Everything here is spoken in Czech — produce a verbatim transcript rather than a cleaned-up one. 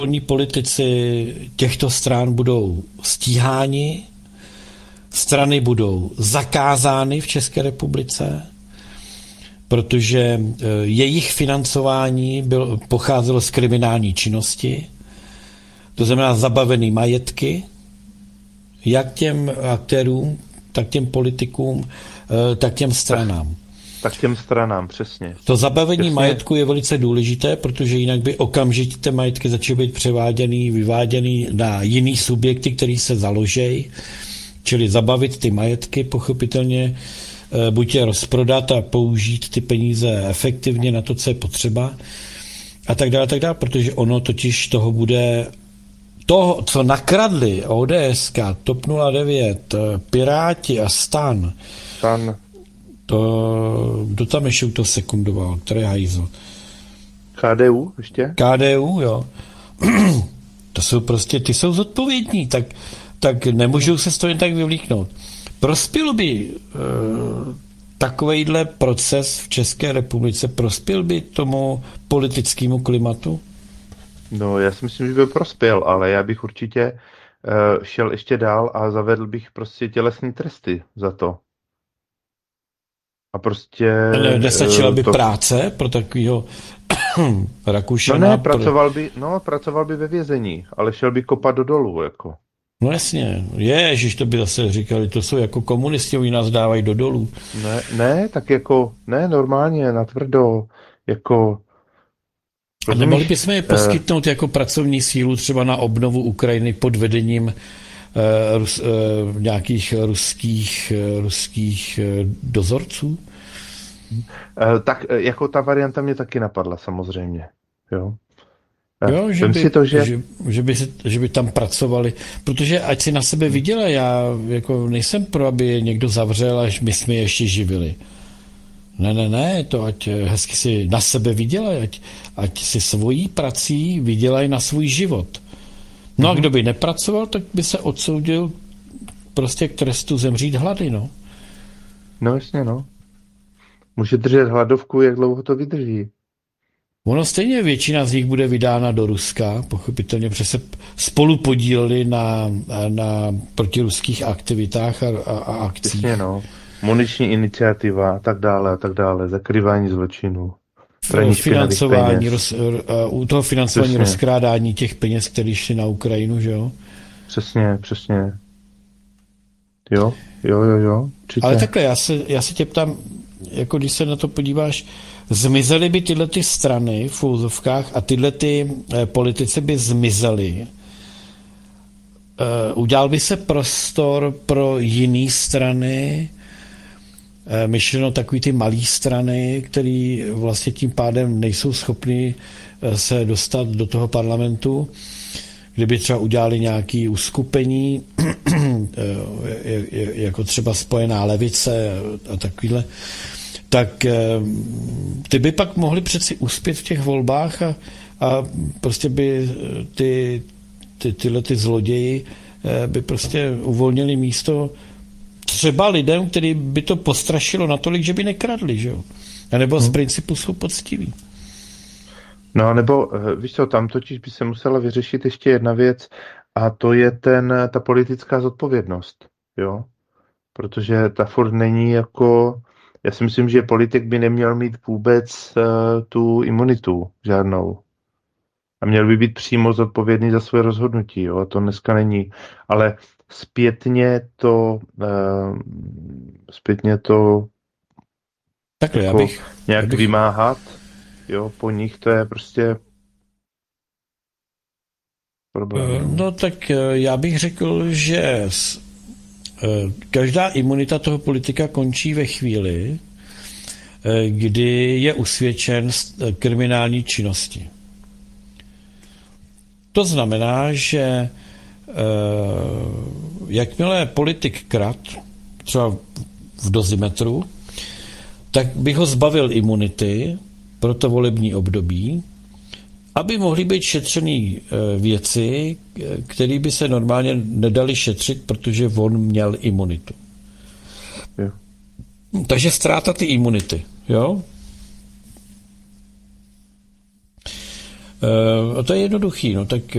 politici těchto stran budou stíháni, strany budou zakázány v České republice, protože jejich financování bylo, pocházelo z kriminální činnosti, to znamená zabavený majetky, jak těm aktérům, tak těm politikům, tak těm stranám. Tak těm stranám, přesně. To zabavení přesně. majetku je velice důležité, protože jinak by okamžitě ty majetky začaly být převáděný, vyváděný na jiný subjekty, který se založejí, čili zabavit ty majetky, pochopitelně buď je rozprodat a použít ty peníze efektivně na to, co je potřeba, a tak dále, tak dále, protože ono totiž toho bude, toho, co nakradli O D S K, TOP nula devět, Piráti a STAN, Stan. to, kdo tam ještě to sekundoval, který hajzl? K D U ještě? K D U, jo. To jsou prostě, ty jsou zodpovědní, tak, tak nemůžou se z toho jen tak vyvlíknout. Prospěl by uh, takovejhle proces v České republice, prospěl by tomu politickému klimatu? No, já si myslím, že by prospěl, ale já bych určitě uh, šel ještě dál a zavedl bych prostě tělesné tresty za to. A prostě... Ne, nestačila by to... práce pro takového Rakušana? No ne, pro... pracoval by, no, pracoval by ve vězení, ale šel by kopat do dolů, jako. No jasně, ježiš, to by zase říkali, to jsou jako komunisti, oni nás dávají do dolů. Ne, ne, tak jako, ne, normálně, natvrdo, jako... A nemohli bychom je poskytnout jako pracovní sílu třeba na obnovu Ukrajiny pod vedením uh, rus, uh, nějakých ruských, uh, ruských uh, dozorců? Uh, tak jako ta varianta mě taky napadla, samozřejmě, jo. Jo, že by, to, že... Že, že, by, že by tam pracovali, protože ať si na sebe vydělají, já jako nejsem pro, aby je někdo zavřel, až my jsme je ještě živili. Ne, ne, ne, to ať hezky si na sebe vydělají, ať, ať si svojí prací vydělají na svůj život. No mm-hmm. A kdo by nepracoval, tak by se odsoudil prostě k trestu zemřít hlady, no. No jasně, no. Může držet hladovku, jak dlouho to vydrží. Ono stejně většina z nich bude vydána do Ruska, pochopitelně, protože se spolu podíleli na, na protiruských aktivitách a, a, a akcích. Jasně, no. Muniční iniciativa a tak dále a tak dále, zakrývání zločinů. Financování, roz, u toho financování přesně. Rozkrádání těch peněz, které šly na Ukrajinu, že jo? Přesně, přesně. Jo, jo, jo, jo. Určitě. Ale takhle, já se, já se tě ptám, jako když se na to podíváš, zmizely by tyhle ty strany v úzovkách a tyhle ty eh, politici by zmizely. Eh, udělal by se prostor pro jiné strany, eh, myšleno takový ty malé strany, které vlastně tím pádem nejsou schopny eh, se dostat do toho parlamentu, kdyby třeba udělali nějaké uskupení, eh, jako třeba Spojená levice a takovýhle, tak ty by pak mohli přeci uspět v těch volbách a, a prostě by ty, ty, tyhle ty zloději by prostě uvolnili místo třeba lidem, který by to postrašilo natolik, že by nekradli, že jo? A nebo z principu jsou poctiví. No, nebo víš co, tam totiž by se musela vyřešit ještě jedna věc a to je ten, ta politická zodpovědnost, jo? Protože ta furt není jako... Já si myslím, že politik by neměl mít vůbec uh, tu imunitu žádnou. A měl by být přímo zodpovědný za své rozhodnutí. Jo? A to dneska není. Ale zpětně to uh, zpětně to takhle, jako já bych, nějak já bych... vymáhat jo, po nich, to je prostě problém. No tak já bych řekl, že každá imunita toho politika končí ve chvíli, kdy je usvědčen z kriminální činnosti. To znamená, že jakmile politik krad, třeba v dozimetru, tak bych ho zbavil imunity pro to volební období, aby mohly být šetřený věci, které by se normálně nedaly šetřit, protože on měl imunitu. Jo. Takže ztráta ty imunity. Jo? E, to je jednoduchý. No, tak